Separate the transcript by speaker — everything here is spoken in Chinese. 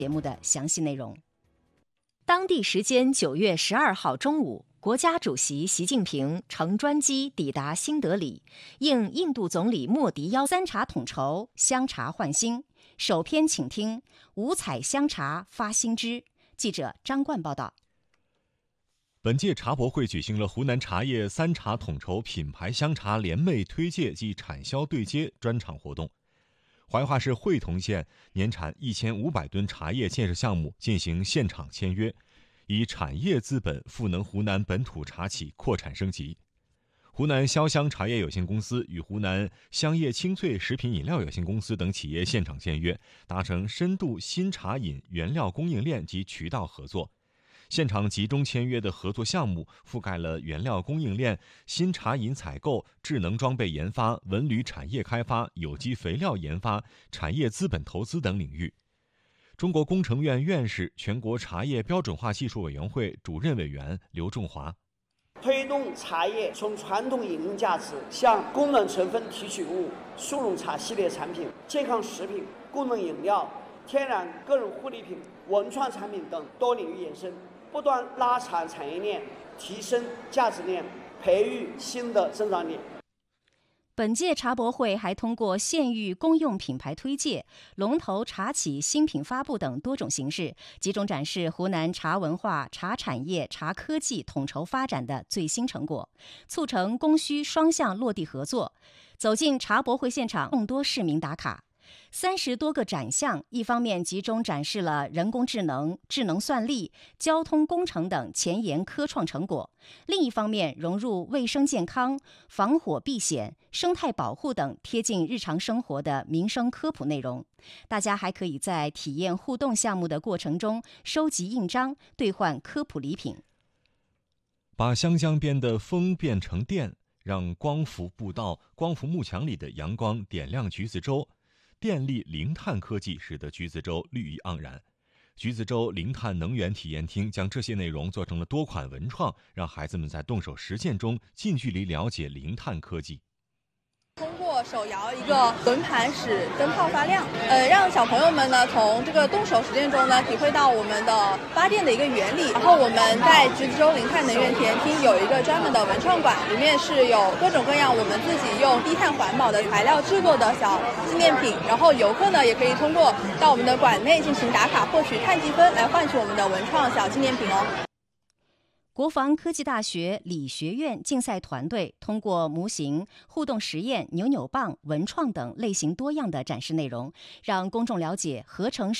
Speaker 1: 节目的详细内容。当地时间9月12号中午，国家主席习近平乘专机抵达新德里，应印度总理莫迪邀三茶统筹，香茶焕新，首篇请听五彩香茶发新知。记者张冠报道。
Speaker 2: 本届茶博会举行了湖南茶叶三茶统筹品牌香茶联袂推介及产销对接专场活动。怀化市会同县年产1500吨茶叶建设项目进行现场签约，以产业资本赋能湖南本土茶企扩产升级。湖南潇湘茶叶有限公司与湖南香叶清脆食品饮料有限公司等企业现场签约，达成深度新茶饮原料供应链及渠道合作。现场集中签约的合作项目覆盖了原料供应链、新茶饮采购、智能装备研发、文旅产业开发、有机肥料研发、产业资本投资等领域。中国工程院院士、全国茶叶标准化技术委员会主任委员刘仲华，
Speaker 3: 推动茶叶从传统饮用价值向功能成分提取物、速溶茶系列产品、健康食品、功能饮料、天然个人护理品、文创产品等多领域延伸，不断拉长产业链，提升价值链，培育新的增长点。
Speaker 1: 本届茶博会还通过县域公用品牌推介、龙头茶企新品发布等多种形式，集中展示湖南茶文化、茶产业、茶科技统筹发展的最新成果，促成供需双向落地合作。走进茶博会现场，众多市民打卡。30多个展项，一方面集中展示了人工智能、智能算力、交通工程等前沿科创成果；另一方面融入卫生健康、防火避险、生态保护等贴近日常生活的民生科普内容。大家还可以在体验互动项目的过程中收集印章，兑换科普礼品。
Speaker 2: 把湘江边的风变成电，让光伏步道、光伏幕墙里的阳光点亮橘子洲。电力零碳科技使得橘子洲绿意盎然。橘子洲零碳能源体验厅将这些内容做成了多款文创，让孩子们在动手实践中近距离了解零碳科技。
Speaker 4: 通过手摇一个轮盘使灯泡发亮，让小朋友们呢从这个动手实践中呢体会到我们的发电的一个原理。然后我们在橘子洲零碳能源体验厅有一个专门的文创馆，里面是有各种各样我们自己用低碳环保的材料制作的小纪念品。然后游客呢也可以通过到我们的馆内进行打卡，获取碳积分来换取我们的文创小纪念品哦。
Speaker 1: 国防科技大学理学院竞赛团队通过模型、互动实验、扭扭棒、文创等类型多样的展示内容，让公众了解合成